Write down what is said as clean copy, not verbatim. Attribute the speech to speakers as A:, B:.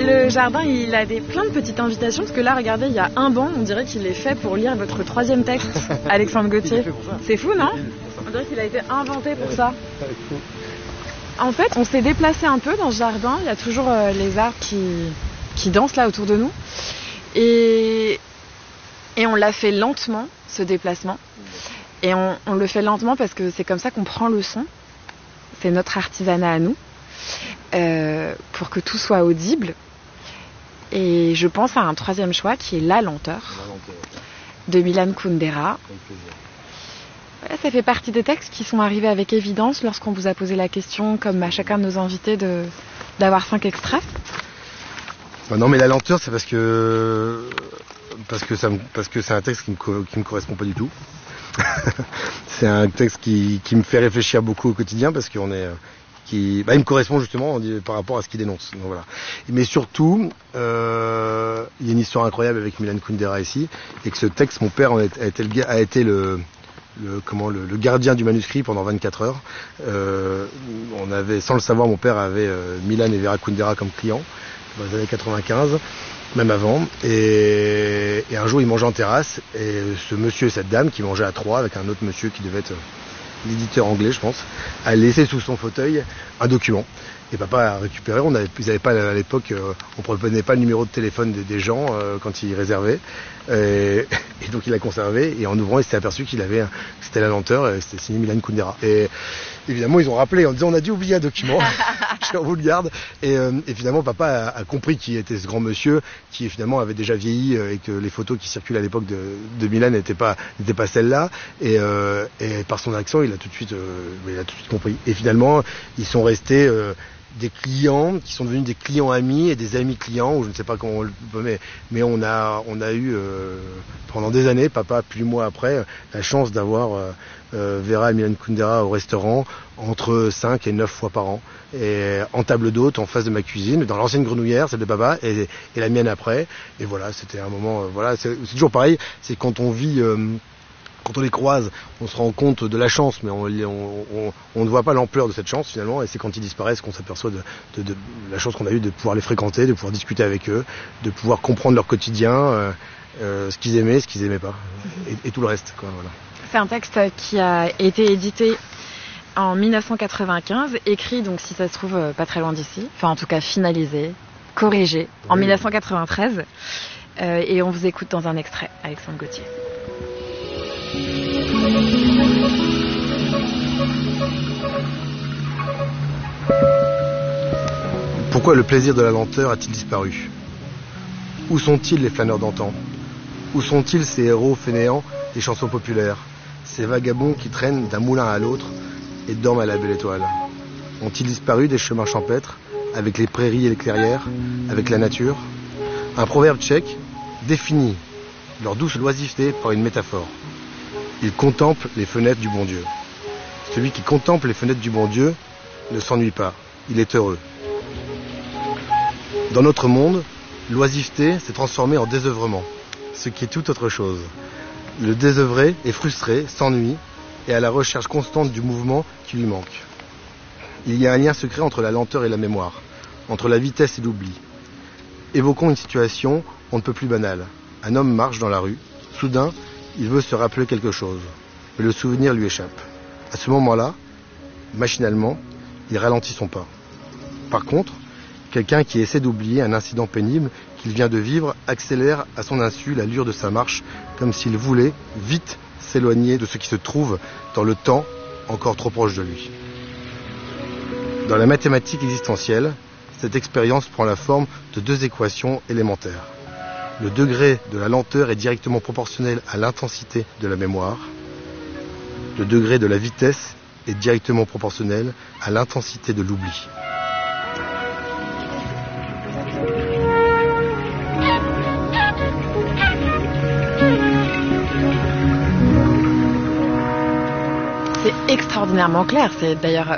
A: le jardin, il a plein de petites invitations, parce que là, regardez, il y a un banc, on dirait qu'il est fait pour lire votre 3e texte, Alexandre Gauthier. C'est fou, non? On dirait qu'il a été inventé pour ça. En fait, on s'est déplacé un peu dans ce jardin, il y a toujours les arbres qui dansent là autour de nous. Et on l'a fait lentement, ce déplacement. Et on le fait lentement parce que c'est comme ça qu'on prend le son. C'est notre artisanat à nous. Pour que tout soit audible. Et je pense à un 3e choix qui est La lenteur, de Milan Kundera. Voilà, ça fait partie des textes qui sont arrivés avec évidence lorsqu'on vous a posé la question, comme à chacun de nos invités, d'avoir 5 extraits.
B: Non, mais La lenteur, c'est parce que c'est un texte qui me correspond pas du tout. C'est un texte qui me fait réfléchir beaucoup au quotidien parce qu'on est il me correspond justement par rapport à ce qu'il dénonce. Donc, voilà. Mais surtout, il y a une histoire incroyable avec Milan Kundera ici, et que ce texte, mon père a été le gardien du manuscrit pendant 24 heures. Sans le savoir, mon père avait Milan et Vera Kundera comme clients dans les années 95, même avant. Et un jour, il mangeait en terrasse, et ce monsieur et cette dame qui mangeaient à 3 avec un autre monsieur qui devait être l'éditeur anglais, je pense, a laissé sous son fauteuil un document. Et papa a récupéré, ils n'avaient pas à l'époque, on ne prenait pas le numéro de téléphone des gens quand ils réservaient. Et donc il l'a conservé, et en ouvrant, il s'est aperçu c'était La lenteur, et c'était signé Milan Kundera. Et évidemment, ils ont rappelé en disant on a dû oublier un document, on vous le garde. Et finalement, papa a compris qui était ce grand monsieur, qui finalement avait déjà vieilli, et que les photos qui circulent à l'époque de Milan n'étaient pas celles-là. Et par son accent, il a tout de suite compris. Et finalement, ils sont restés des clients qui sont devenus des clients amis et des amis clients, ou je ne sais pas comment on le peut, mais on a eu pendant des années, papa puis moi après, la chance d'avoir Vera et Milan Kundera au restaurant entre 5 et 9 fois par an, et en table d'hôte en face de ma cuisine, dans l'ancienne grenouillère, celle de papa, et la mienne après. Et voilà, c'était un moment, c'est toujours pareil, c'est quand on vit quand on les croise, on se rend compte de la chance, mais on ne voit pas l'ampleur de cette chance finalement, et c'est quand ils disparaissent qu'on s'aperçoit de la chance qu'on a eue de pouvoir les fréquenter, de pouvoir discuter avec eux, de pouvoir comprendre leur quotidien, ce qu'ils aimaient, ce qu'ils n'aimaient pas, et tout le reste, quoi, voilà.
A: C'est un texte qui a été édité en 1995, écrit, donc si ça se trouve, pas très loin d'ici, enfin en tout cas finalisé, corrigé, en 1993, et on vous écoute dans un extrait, Alexandre Gauthier.
B: Pourquoi le plaisir de la lenteur a-t-il disparu? Où sont-ils les flâneurs d'antan? Où sont-ils ces héros fainéants des chansons populaires, ces vagabonds qui traînent d'un moulin à l'autre et dorment à la belle étoile? Ont-ils disparu des chemins champêtres, avec les prairies et les clairières, avec la nature? Un proverbe tchèque définit leur douce loisiveté par une métaphore. Ils contemplent les fenêtres du bon Dieu. Celui qui contemple les fenêtres du bon Dieu ne s'ennuie pas, il est heureux. Dans notre monde, l'oisiveté s'est transformée en désœuvrement, ce qui est tout autre chose. Le désœuvré est frustré, s'ennuie, et à la recherche constante du mouvement qui lui manque. Il y a un lien secret entre la lenteur et la mémoire, entre la vitesse et l'oubli. Évoquons une situation on ne peut plus banale. Un homme marche dans la rue, soudain, il veut se rappeler quelque chose, mais le souvenir lui échappe. À ce moment-là, machinalement, il ralentit son pas. Par contre, quelqu'un qui essaie d'oublier un incident pénible qu'il vient de vivre accélère à son insu l'allure de sa marche, comme s'il voulait vite s'éloigner de ce qui se trouve dans le temps encore trop proche de lui. Dans la mathématique existentielle, cette expérience prend la forme de 2 équations élémentaires. Le degré de la lenteur est directement proportionnel à l'intensité de la mémoire. Le degré de la vitesse est directement proportionnel à l'intensité de l'oubli.
A: C'est extraordinairement clair, c'est d'ailleurs